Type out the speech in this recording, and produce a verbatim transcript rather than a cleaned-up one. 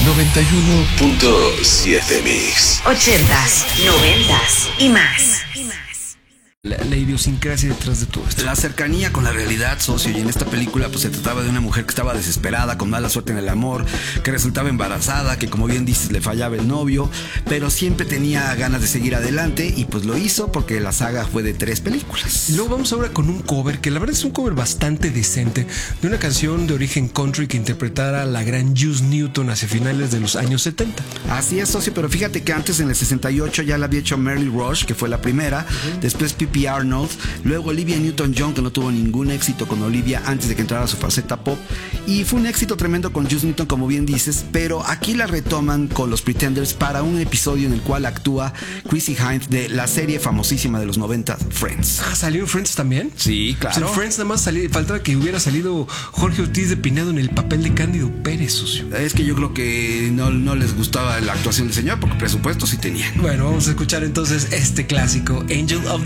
noventa y uno punto siete Mix. Ochentas, noventas y más. La, la idiosincrasia detrás de todo esto. La cercanía con la realidad, socio. Y en esta película pues se trataba de una mujer que estaba desesperada, con mala suerte en el amor, que resultaba embarazada, que como bien dices le fallaba el novio, pero siempre tenía ganas de seguir adelante y pues lo hizo porque la saga fue de tres películas. Y luego vamos ahora con un cover, que la verdad es un cover bastante decente, de una canción de origen country que interpretara la gran Juice Newton hacia finales de los años setenta. Así es, socio, pero fíjate que antes en el sesenta y ocho ya la había hecho Mary Rush, que fue la primera, uh-huh. Después P P Arnold, luego Olivia Newton-John, que no tuvo ningún éxito con Olivia antes de que entrara a su faceta pop, y fue un éxito tremendo con Juice Newton, como bien dices, pero aquí la retoman con los Pretenders para un episodio en el cual actúa Chrissy Hynde de la serie famosísima de los noventa, Friends. Ah, ¿salió en Friends también? Sí, claro. O sea, en Friends nada más salía, faltaba que hubiera salido Jorge Ortiz de Pinedo en el papel de Cándido Pérez, socio. Es que yo creo que no, no les gustaba la actuación del señor, porque presupuesto sí tenían. Bueno, vamos a escuchar entonces este clásico, Angel of the